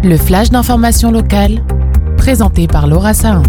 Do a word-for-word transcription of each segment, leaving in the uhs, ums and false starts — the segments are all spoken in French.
Le flash d'information locale, présenté par Laura Sahin.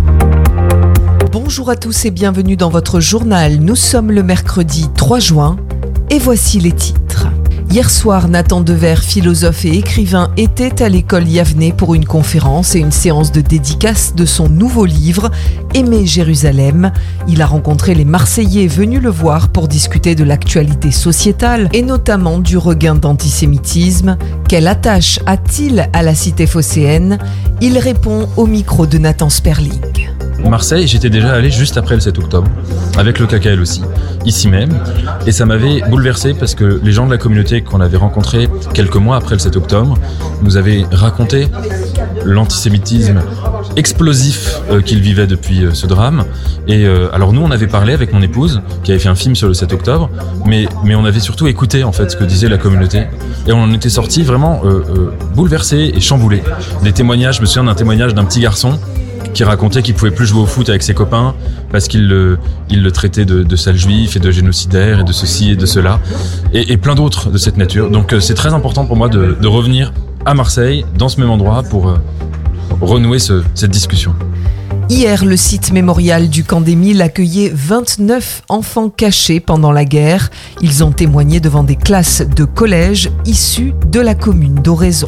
Bonjour à tous et bienvenue dans votre journal. Nous sommes le mercredi trois juin et voici les titres. Hier soir, Nathan Dever, philosophe et écrivain, était à l'école Yavneh pour une conférence et une séance de dédicace de son nouveau livre « Aimer Jérusalem ». Il a rencontré les Marseillais venus le voir pour discuter de l'actualité sociétale et notamment du regain d'antisémitisme. Quelle attache a-t-il à la cité phocéenne ? Il répond au micro de Nathan Sperling. Marseille, j'étais déjà allé juste après le sept octobre, avec le K K L aussi, ici même, et ça m'avait bouleversé parce que les gens de la communauté qu'on avait rencontrés quelques mois après le sept octobre nous avaient raconté l'antisémitisme explosif euh, qu'ils vivaient depuis euh, ce drame. Et euh, alors nous, on avait parlé avec mon épouse, qui avait fait un film sur le sept octobre, mais, mais on avait surtout écouté en fait ce que disait la communauté, et on en était sortis vraiment euh, euh, bouleversés et chamboulés. Des témoignages, je me souviens d'un témoignage d'un petit garçon qui racontait qu'il pouvait plus jouer au foot avec ses copains parce qu'il le, il le traitait de, de sale juif et de génocidaire et de ceci et de cela et, et plein d'autres de cette nature. Donc euh, c'est très important pour moi de, de revenir à Marseille, dans ce même endroit, pour euh, renouer ce, cette discussion. Hier, le site mémorial du Camp d'Émile accueillait vingt-neuf enfants cachés pendant la guerre. Ils ont témoigné devant des classes de collège issues de la commune d'Oraison.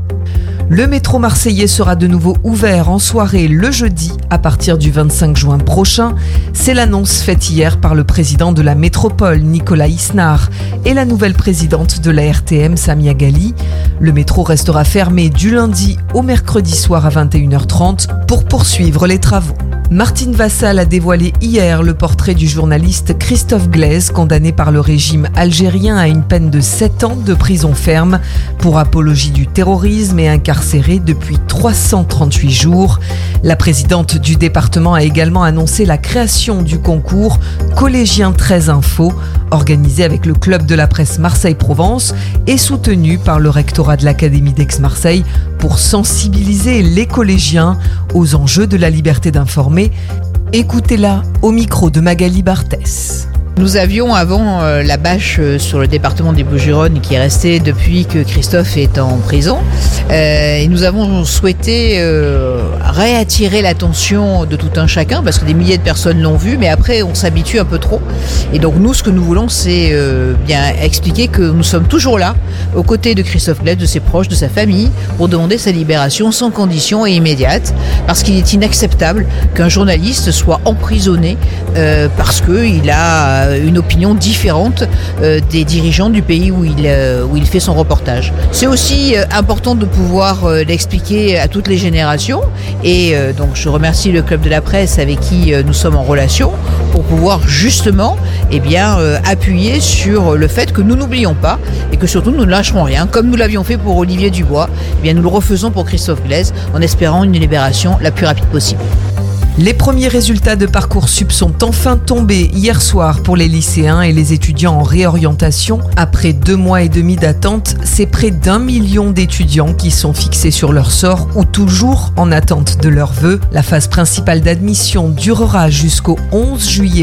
Le métro marseillais sera de nouveau ouvert en soirée le jeudi à partir du vingt-cinq juin prochain. C'est l'annonce faite hier par le président de la métropole, Nicolas Isnard, et la nouvelle présidente de la R T M, Samia Ghali. Le métro restera fermé du lundi au mercredi soir à vingt et une heures trente pour poursuivre les travaux. Martine Vassal a dévoilé hier le portrait du journaliste Christophe Glaise, condamné par le régime algérien à une peine de sept ans de prison ferme pour apologie du terrorisme et incarcéré depuis trois cent trente-huit jours. La présidente du département a également annoncé la création du concours Collégien treize Info, organisé avec le club de la presse Marseille-Provence et soutenu par le rectorat de l'Académie d'Aix-Marseille pour sensibiliser les collégiens aux enjeux de la liberté d'informer. Écoutez-la au micro de Magali Barthès. Nous avions avant euh, la bâche euh, sur le département des Bouches-du-Rhône qui est restée depuis que Christophe est en prison. Euh, et nous avons souhaité euh, réattirer l'attention de tout un chacun parce que des milliers de personnes l'ont vu, mais après on s'habitue un peu trop. Et donc nous, ce que nous voulons, c'est euh, bien expliquer que nous sommes toujours là, aux côtés de Christophe Glaise, de ses proches, de sa famille, pour demander sa libération sans condition et immédiate, parce qu'il est inacceptable qu'un journaliste soit emprisonné euh, parce qu'il a une opinion différente euh, des dirigeants du pays où il, euh, où il fait son reportage. C'est aussi euh, important de pouvoir euh, l'expliquer à toutes les générations et euh, donc je remercie le club de la presse avec qui euh, nous sommes en relation pour pouvoir justement eh bien, euh, appuyer sur le fait que nous n'oublions pas et que surtout nous ne lâcherons rien. Comme nous l'avions fait pour Olivier Dubois, eh bien, nous le refaisons pour Christophe Glaise en espérant une libération la plus rapide possible. Les premiers résultats de Parcoursup sont enfin tombés hier soir pour les lycéens et les étudiants en réorientation. Après deux mois et demi d'attente, c'est près d'un million d'étudiants qui sont fixés sur leur sort ou toujours en attente de leurs vœux. La phase principale d'admission durera jusqu'au onze juillet